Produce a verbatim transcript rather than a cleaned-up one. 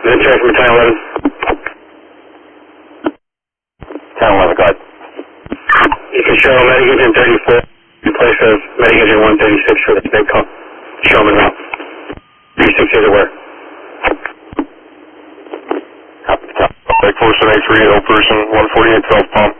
Is it check from ten eleven? ten eleven, go ahead. You can show Medication thirty-four in place of Medication one thirty-six for the big call. Show them now. thirty-six is aware. Copy, copy. Back four seven eight three, Hill person, one forty-eight South Palm.